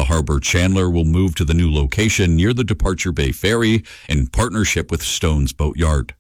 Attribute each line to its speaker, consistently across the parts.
Speaker 1: Harbour Chandler will move to the new location near the Departure Bay Ferry in partnership with Stones Boatyard.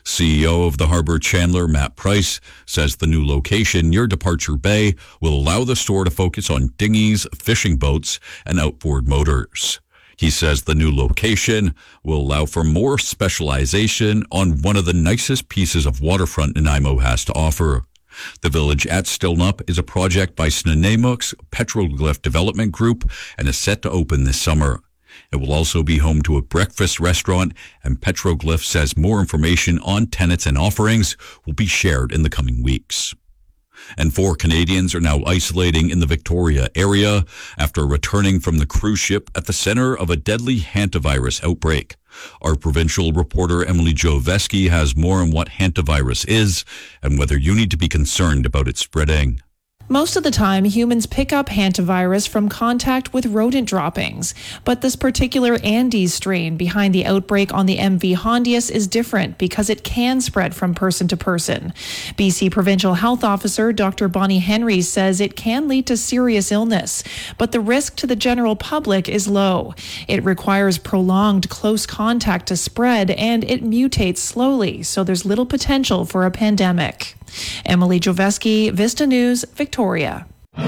Speaker 1: CEO of the Harbour Chandler, Matt Price, says the new location near Departure Bay will allow the store to focus on dinghies, fishing boats, and outboard motors. He says the new location will allow for more specialization on one of the nicest pieces of waterfront Nanaimo has to offer. The village at Stilnup is a project by Snuneymuxw Petroglyph Development Group and is set to open this summer. It will also be home to a breakfast restaurant, and Petroglyph says more information on tenants and offerings will be shared in the coming weeks. And 4 Canadians are now isolating in the Victoria area after returning from the cruise ship at the center of a deadly hantavirus outbreak. Our provincial reporter Emily Joveski has more on what hantavirus is and whether you need to be concerned about it spreading.
Speaker 2: Most of the time, humans pick up hantavirus from contact with rodent droppings. But this particular Andes strain behind the outbreak on the MV Hondius is different because it can spread from person to person. BC Provincial Health Officer Dr. Bonnie Henry says it can lead to serious illness, but the risk to the general public is low. It requires prolonged close contact to spread, and it mutates slowly, so there's little potential for a pandemic. Emily Joveski, Vista News, Victoria.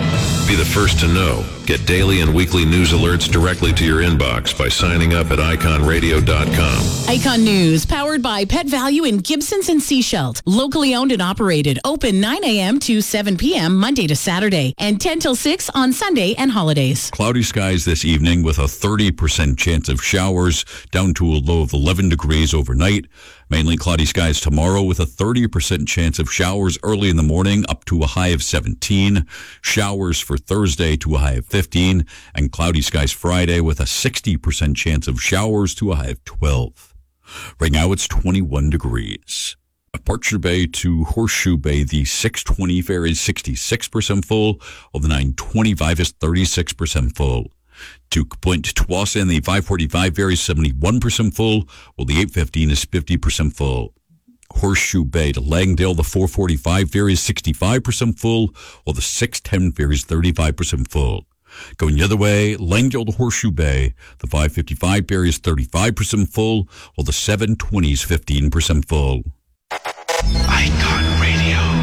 Speaker 3: Be the first to know. Get daily and weekly news alerts directly to your inbox by signing up at iconradio.com.
Speaker 4: Icon News, powered by Pet Value in Gibsons and Seashelt. Locally owned and operated. Open 9 a.m. to 7 p.m. Monday to Saturday and 10 till 6 on Sunday and holidays.
Speaker 1: Cloudy skies this evening with a 30% chance of showers, down to a low of 11 degrees overnight. Mainly cloudy skies tomorrow with a 30% chance of showers early in the morning up to a high of 17. Showers for Thursday to a high of 15. And cloudy skies Friday with a 60% chance of showers to a high of 12. Right now it's 21 degrees. Departure Bay to Horseshoe Bay, the 620 ferry is 66% full, while the 925 is 36% full. To Point Tuwasa and the 545 ferry is 71% full, while the 815 is 50% full. Horseshoe Bay to Langdale, the 445 ferry is 65% full, while the 610 ferry is 35% full. Going the other way, Langdale to Horseshoe Bay, the 555 ferry is 35% full, while the 720 is 15% full.
Speaker 5: Icon